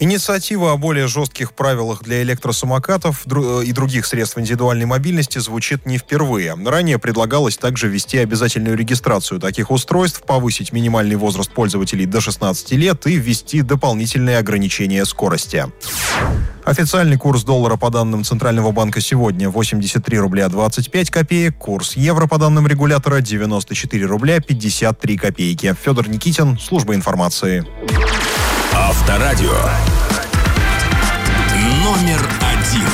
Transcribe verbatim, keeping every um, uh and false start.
Инициатива о более жестких правилах для электросамокатов и других средств индивидуальной мобильности звучит не впервые. Ранее предлагалось также ввести обязательную регистрацию таких устройств, повысить минимальный возраст пользователей до шестнадцати лет и ввести дополнительные ограничения скорости. Официальный курс доллара по данным Центрального банка сегодня восемьдесят три рубля двадцать пять копеек, курс евро по данным регулятора девяносто четыре рубля пятьдесят три копейки. Федор Никитин, служба информации. Авторадио. Номер один.